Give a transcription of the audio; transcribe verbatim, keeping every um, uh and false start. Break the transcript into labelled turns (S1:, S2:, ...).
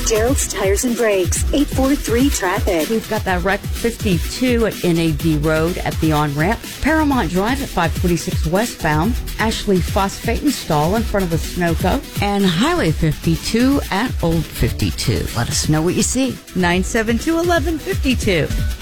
S1: Gerald's Tires and Brakes, eight four three traffic.
S2: We've got that wreck fifty-two at N A D Road at the on-ramp, Paramount Drive at five twenty-six westbound, Ashley Phosphate Install in front of the Sunoco, and Highway fifty-two at Old fifty-two. Let us know what you see. nine seven two, one one five two.